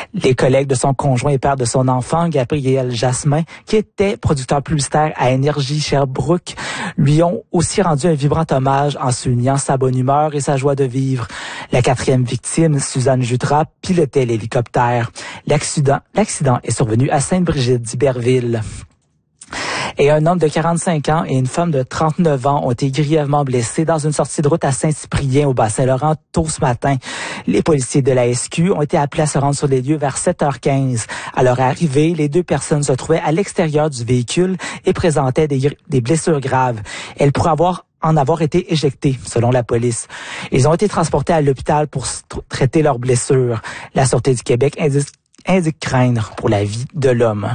Les collègues de son conjoint et père de son enfant, Gabriel Jasmin, qui était producteur publicitaire à Énergie Sherbrooke, lui ont aussi rendu un vibrant hommage en soulignant sa bonne humeur et sa joie de vivre. La 4e victime, Suzanne Jutras, pilotait l'hélicoptère. L'accident est survenu à Sainte-Brigitte d'Iberville. Et un homme de 45 ans et une femme de 39 ans ont été grièvement blessés dans une sortie de route à Saint-Cyprien au Bas-Saint-Laurent tôt ce matin. Les policiers de la SQ ont été appelés à se rendre sur les lieux vers 7h15. À leur arrivée, les 2 personnes se trouvaient à l'extérieur du véhicule et présentaient des blessures graves. Elles pourraient en avoir été éjectés, selon la police. Ils ont été transportés à l'hôpital pour traiter leurs blessures. La Sûreté du Québec indique craindre pour la vie de l'homme.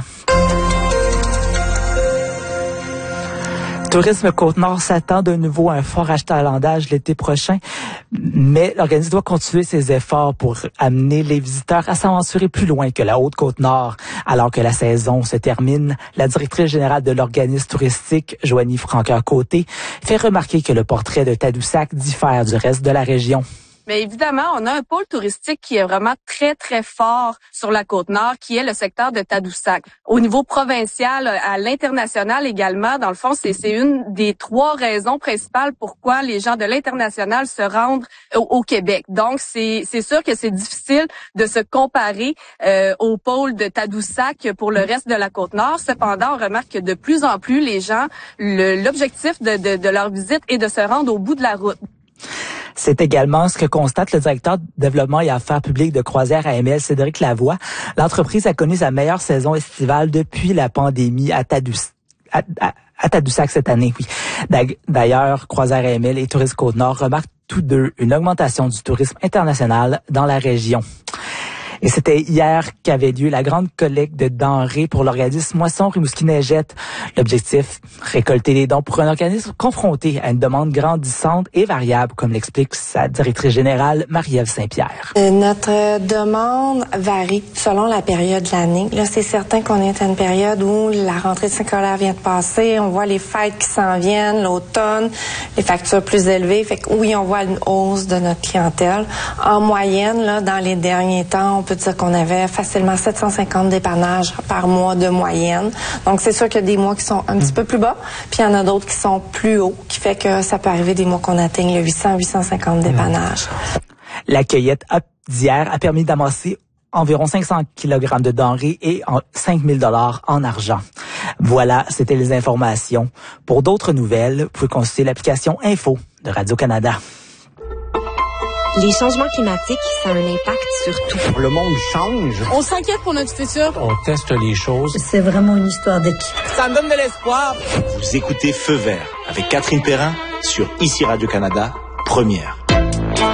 Tourisme Côte-Nord s'attend de nouveau à un fort achalandage l'été prochain, mais l'organisme doit continuer ses efforts pour amener les visiteurs à s'aventurer plus loin que la Haute-Côte-Nord. Alors que la saison se termine, la directrice générale de l'organisme touristique, Joanie Francoeur-Côté, fait remarquer que le portrait de Tadoussac diffère du reste de la région. Mais évidemment, on a un pôle touristique qui est vraiment très, très fort sur la Côte-Nord, qui est le secteur de Tadoussac. Au niveau provincial, à l'international également, dans le fond, c'est une des 3 raisons principales pourquoi les gens de l'international se rendent au Québec. Donc, c'est sûr que c'est difficile de se comparer au pôle de Tadoussac pour le reste de la Côte-Nord. Cependant, on remarque que de plus en plus, les gens, l'objectif de leur visite est de se rendre au bout de la route. C'est également ce que constate le directeur de développement et affaires publiques de Croisière AML, Cédric Lavoie. L'entreprise a connu sa meilleure saison estivale depuis la pandémie à Tadoussac cette année. Oui. D'ailleurs, Croisière AML et Tourisme Côte-Nord remarquent tous deux une augmentation du tourisme international dans la région. Et c'était hier qu'avait lieu la grande collecte de denrées pour l'organisme Moisson Rimouski-Neigette. L'objectif, récolter les dons pour un organisme confronté à une demande grandissante et variable, comme l'explique sa directrice générale, Marie-Ève Saint-Pierre. Notre demande varie selon la période de l'année. Là, c'est certain qu'on est à une période où la rentrée scolaire vient de passer, on voit les fêtes qui s'en viennent, l'automne, les factures plus élevées. Fait que oui, on voit une hausse de notre clientèle. En moyenne, là, dans les derniers temps, on peut dire qu'on avait facilement 750 dépannages par mois de moyenne. Donc, c'est sûr qu'il y a des mois qui sont un petit peu plus bas, puis il y en a d'autres qui sont plus hauts, qui fait que ça peut arriver des mois qu'on atteigne le 800-850 dépannages. La cueillette d'hier a permis d'amasser environ 500 kg de denrées et 5 000 $ en argent. Voilà, c'était les informations. Pour d'autres nouvelles, vous pouvez consulter l'application Info de Radio-Canada. Les changements climatiques, ça a un impact sur tout. Le monde change. On s'inquiète pour notre futur. On teste les choses. C'est vraiment une histoire d'équipe. Ça me donne de l'espoir. Vous écoutez Feu vert avec Catherine Perrin sur ICI Radio-Canada, première.